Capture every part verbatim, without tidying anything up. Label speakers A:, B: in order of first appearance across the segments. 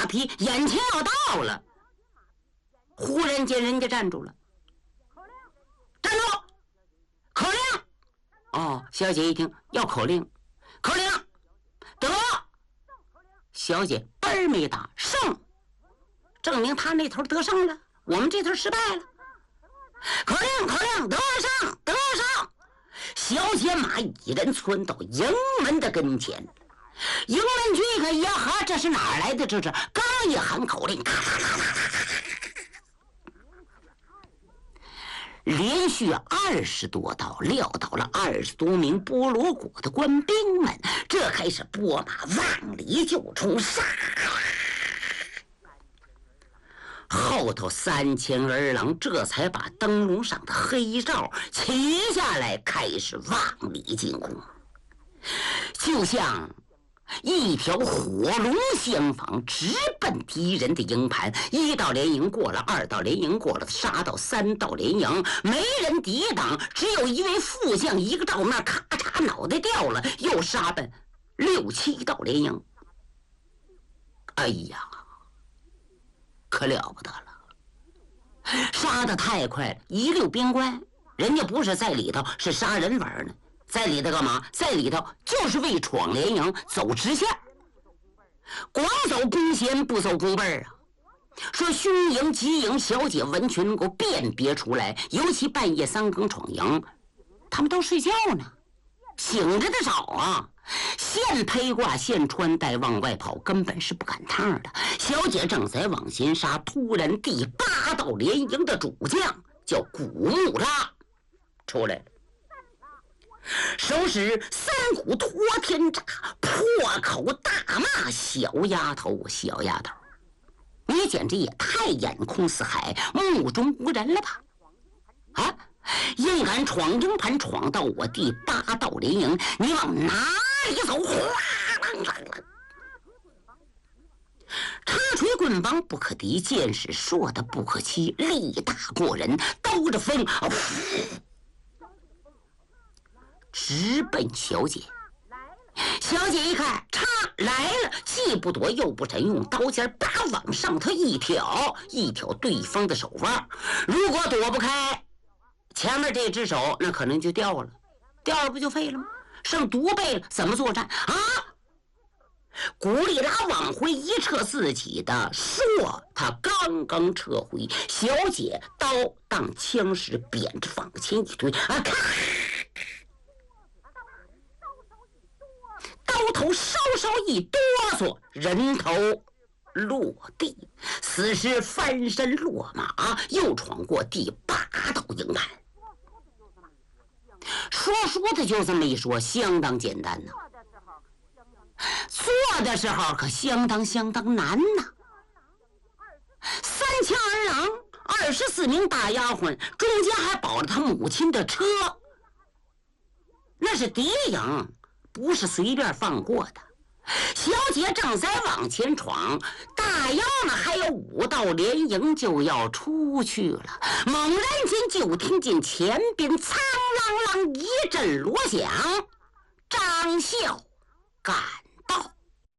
A: 皮，眼前要到了。忽然间，人家站住了，站住！口令！哦，小姐一听要口令，口令得，小姐嘣儿没打胜，证明他那头得胜了，我们这头失败了。口令，口令，得胜，得胜！小姐马一人窜到营门的跟前，营门军一看，呀哈，这是哪儿来的？这是刚一喊口令，咔咔咔咔咔，连续二十多刀撂倒了二十多名波罗国的官兵们，这开始拨马往里就冲，杀！后头三千儿郎这才把灯笼上的黑罩取下来，开始往里进攻，就像一条火龙相仿，直奔敌人的营盘。一道连营过了，二道连营过了，杀到三道连营，没人抵挡，只有一位副将一个照面，咔嚓脑袋掉了，又杀奔六七道连营。哎呀，可了不得了，杀得太快了！一溜边关，人家不是在里头，是杀人玩呢。在里头干嘛？在里头就是为闯连营，走直线，光走弓弦不走弓背啊！说凶营急营，小姐完全能够辨别出来，尤其半夜三更闯营，他们都睡觉呢，醒着的少啊。现披挂现穿戴往外跑，根本是不赶趟的。小姐正在往前杀，突然第八道连营的主将叫古木拉出来了，手使三股托天铡，破口大骂：“小丫头，小丫头，你简直也太眼空四海，目中无人了吧？啊，硬敢闯营盘，闯到我第八道连营，你往哪里走？”哗啷啷啷，插锤棍棒不可敌，剑使硕的不可欺，力大过人，兜着风，哦，直奔小姐。小姐一看，叉来了，既不躲又不闪，用刀尖叭往上头一挑，一挑对方的手腕。如果躲不开，前面这只手那可能就掉了，掉了不就废了吗？剩独背了，怎么作战啊？古里拉往回一撤，自己的硕他刚刚撤回，小姐刀当枪使，扁着往前一推，啊，咔！刀头稍稍一哆嗦，人头落地，此时翻身落马，又闯过第八道营盘。说书的就这么一说，相当简单呢。做的时候可相当相当难呐。三千儿郎，二十四名大丫鬟，中间还保了他母亲的车，那是敌营，不是随便放过的。小姐正在往前闯，大腰呢还有五道连营就要出去了。猛然间就听见前边苍啷啷一阵锣响，张孝赶到。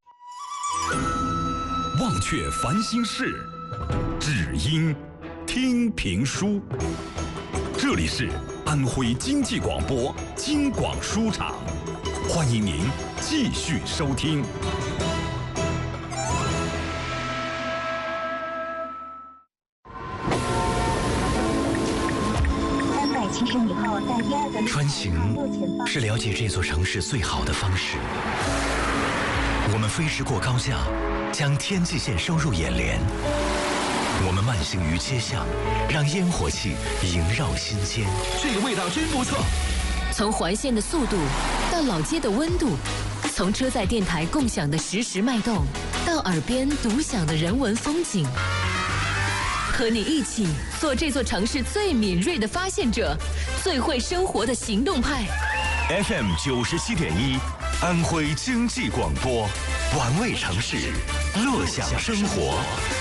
B: 忘却烦心事，只因听评书。这里是安徽经济广播京广书场，欢迎您继续收听。
C: 穿行是了解这座城市最好的方式。我们飞驰过高架，将天际线收入眼帘。我们慢行于街巷，让烟火气萦绕心间。
D: 这个味道真不错。
E: 从环线的速度到老街的温度，从车载电台共享的实时脉动，到耳边独享的人文风景。和你一起做这座城市最敏锐的发现者，最会生活的行动派。
B: F M 九十七点一，安徽经济广播，玩味城市，乐享生活。